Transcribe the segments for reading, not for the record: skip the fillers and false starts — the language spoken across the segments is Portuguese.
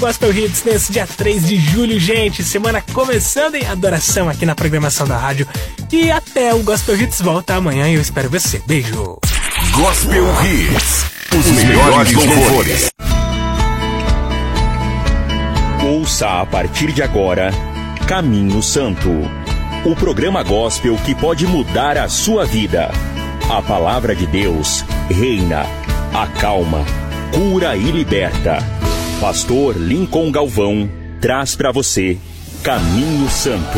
Gospel Hits nesse dia 3 de julho, gente. Semana começando em adoração aqui na programação da rádio. E até o Gospel Hits volta amanhã e eu espero você. Beijo. Gospel Hits, os melhores louvores. Ouça a partir de agora Caminho Santo, o programa gospel que pode mudar a sua vida. A palavra de Deus reina, acalma, cura e liberta. Pastor Lincoln Galvão traz para você Caminho Santo.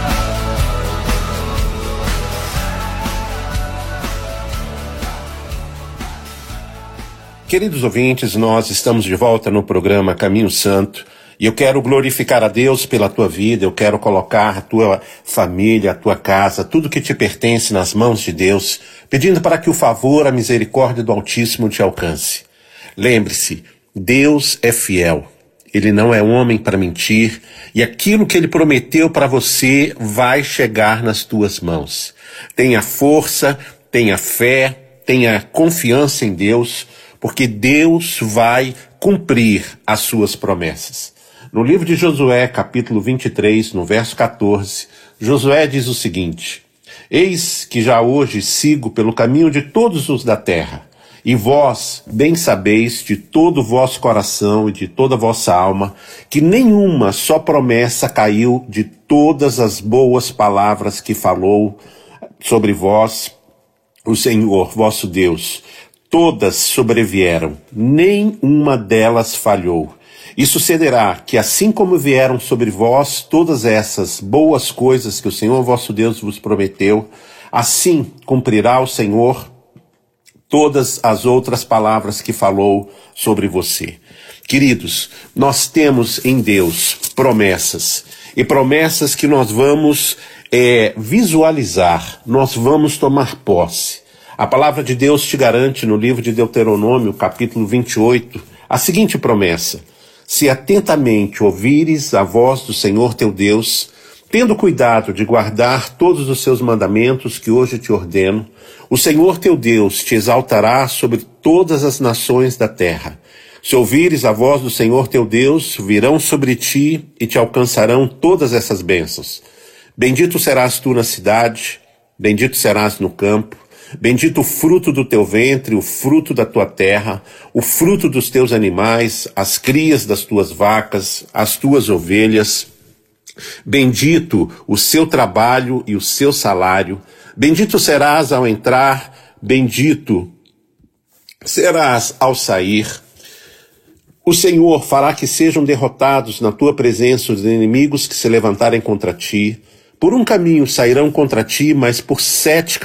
Queridos ouvintes, nós estamos de volta no programa Caminho Santo e eu quero glorificar a Deus pela tua vida, eu quero colocar a tua família, a tua casa, tudo que te pertence nas mãos de Deus, pedindo para que o favor, a misericórdia do Altíssimo te alcance. Lembre-se, Deus é fiel, Ele não é homem para mentir e aquilo que Ele prometeu para você vai chegar nas tuas mãos. Tenha força, tenha fé, tenha confiança em Deus, porque Deus vai cumprir as suas promessas. No livro de Josué, capítulo 23, no verso 14, Josué diz o seguinte: Eis que já hoje sigo pelo caminho de todos os da terra, e vós bem sabeis de todo o vosso coração e de toda a vossa alma, que nenhuma só promessa caiu de todas as boas palavras que falou sobre vós o Senhor, vosso Deus. Todas sobrevieram, nem uma delas falhou. E sucederá que assim como vieram sobre vós todas essas boas coisas que o Senhor vosso Deus vos prometeu, assim cumprirá o Senhor todas as outras palavras que falou sobre você. Queridos, nós temos em Deus promessas, e promessas que nós vamos visualizar, nós vamos tomar posse. A palavra de Deus te garante no livro de Deuteronômio, capítulo 28, a seguinte promessa: se atentamente ouvires a voz do Senhor teu Deus, tendo cuidado de guardar todos os seus mandamentos que hoje te ordeno, o Senhor teu Deus te exaltará sobre todas as nações da terra. Se ouvires a voz do Senhor teu Deus, virão sobre ti e te alcançarão todas essas bênçãos. Bendito serás tu na cidade, bendito serás no campo, bendito o fruto do teu ventre, o fruto da tua terra, o fruto dos teus animais, as crias das tuas vacas, as tuas ovelhas. Bendito o seu trabalho e o seu salário. Bendito serás ao entrar, bendito serás ao sair. O Senhor fará que sejam derrotados na tua presença os inimigos que se levantarem contra ti. Por um caminho sairão contra ti, mas por 7